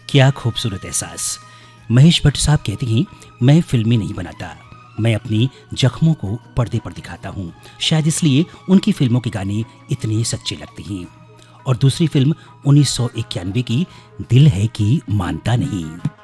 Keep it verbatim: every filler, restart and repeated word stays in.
क्या खूबसूरत एहसास। महेश भट्ट साहब कहते हैं, मैं फिल्में नहीं बनाता, मैं अपनी जख्मों को पर्दे पर दिखाता हूँ। शायद इसलिए उनकी फिल्मों के गाने इतने सच्चे लगते हैं। और दूसरी फिल्म उन्नीस सौ इक्यानवे की दिल है कि मानता नहीं।